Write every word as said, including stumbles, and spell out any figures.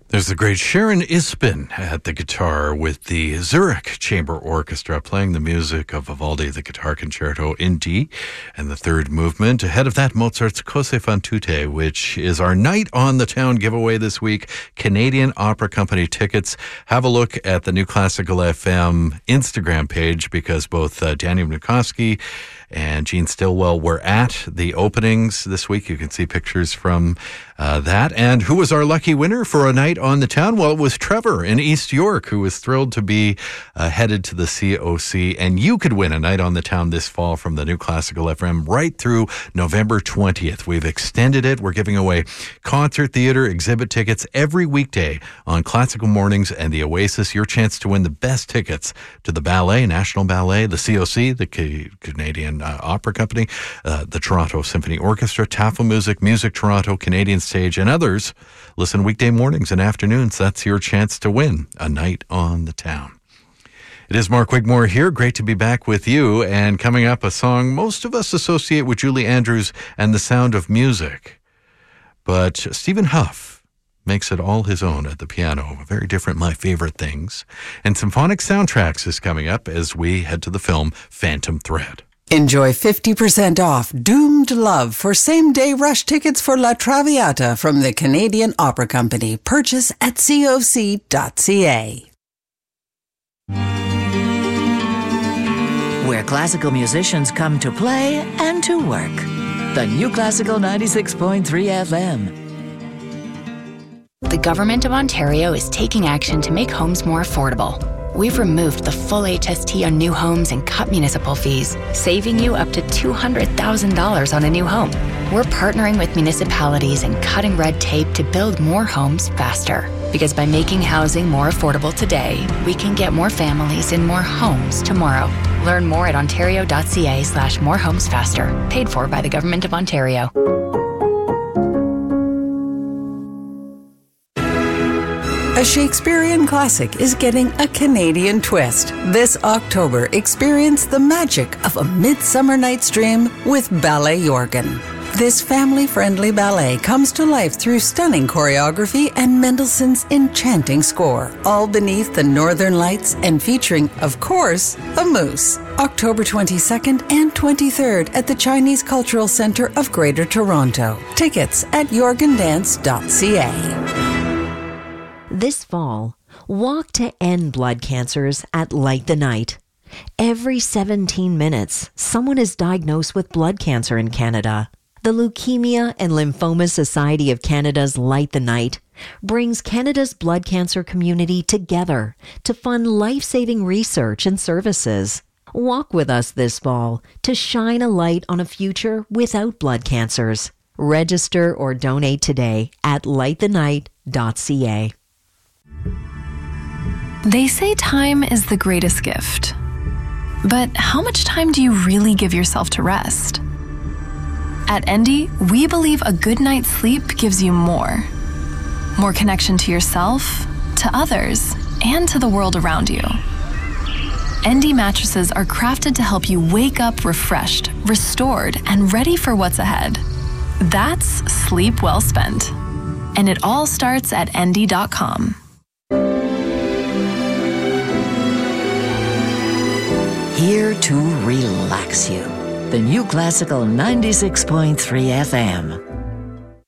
There's the great Sharon Ispin at the guitar with the Zurich Chamber Orchestra playing the music of Vivaldi, the Guitar Concerto in D, and the third movement. Ahead of that, Mozart's Cose fan tutte, which is our Night on the Town giveaway this week. Canadian Opera Company tickets. Have a look at the New Classical F M Instagram page because both uh, Daniel Mukowski and Gene Stillwell were at the openings this week. You can see pictures from uh, that. And who was our lucky winner for a night on the town? Well, it was Trevor in East York, who was thrilled to be uh, headed to the C O C. And you could win a night on the town this fall from the New Classical F M right through November twentieth. We've extended it. We're giving away concert, theater, exhibit tickets every weekday on Classical Mornings and the Oasis. Your chance to win the best tickets to the ballet, National Ballet, the C O C, the C- Canadian Uh, Opera Company, uh, the Toronto Symphony Orchestra, Tafelmusik, Music Toronto, Canadian Stage, and others. Listen weekday mornings and afternoons. That's your chance to win a night on the town. It is Mark Wigmore here. Great to be back with you. And coming up, a song most of us associate with Julie Andrews and The Sound of Music. But Stephen Huff makes it all his own at the piano. Very different My Favorite Things. And Symphonic Soundtracks is coming up as we head to the film Phantom Thread. Enjoy fifty percent off Doomed Love for same-day rush tickets for La Traviata from the Canadian Opera Company. Purchase at C O C dot C A. Where classical musicians come to play and to work. The New Classical ninety-six point three F M. The Government of Ontario is taking action to make homes more affordable. We've removed the full H S T on new homes and cut municipal fees, saving you up to two hundred thousand dollars on a new home. We're partnering with municipalities and cutting red tape to build more homes faster. Because by making housing more affordable today, we can get more families in more homes tomorrow. Learn more at ontario.ca slash more homes faster. Paid for by the Government of Ontario. A Shakespearean classic is getting a Canadian twist. This October, experience the magic of A Midsummer Night's Dream with Ballet Jorgen. This family-friendly ballet comes to life through stunning choreography and Mendelssohn's enchanting score, all beneath the northern lights and featuring, of course, a moose. October twenty-second and twenty-third at the Chinese Cultural Centre of Greater Toronto. Tickets at jorgen dance dot c a. This fall, walk to end blood cancers at Light the Night. Every seventeen minutes, someone is diagnosed with blood cancer in Canada. The Leukemia and Lymphoma Society of Canada's Light the Night brings Canada's blood cancer community together to fund life-saving research and services. Walk with us this fall to shine a light on a future without blood cancers. Register or donate today at light the night dot c a. They say time is the greatest gift. But how much time do you really give yourself to rest? At Endy, we believe a good night's sleep gives you more. More connection to yourself, to others, and to the world around you. Endy mattresses are crafted to help you wake up refreshed, restored, and ready for what's ahead. That's sleep well spent. And it all starts at endy dot com. Here to relax you. The New Classical ninety-six point three F M.